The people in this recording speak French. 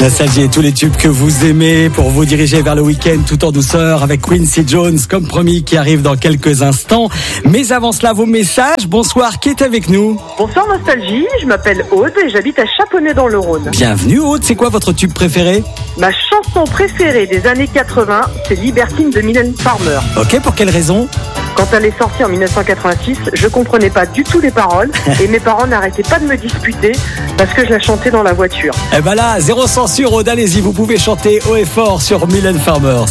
Nostalgie et tous les tubes que vous aimez pour vous diriger vers le week-end tout en douceur avec Quincy Jones, comme promis, qui arrive dans quelques instants. Mais avant cela, vos messages. Bonsoir, qui est avec nous? Bonsoir Nostalgie, je m'appelle Aude et j'habite à Chaponnay dans le Rhône. Bienvenue Aude, c'est quoi votre tube préféré? Ma chanson préférée des années 80, c'est Libertine de Mylène Farmer. Ok, pour quelle raison? Quand elle est sortie en 1986, je comprenais pas du tout les paroles et mes parents n'arrêtaient pas de me disputer parce que je la chantais dans la voiture. Eh ben là, zéro censure Aude, allez-y, vous pouvez chanter haut et fort sur Mylène Farmer.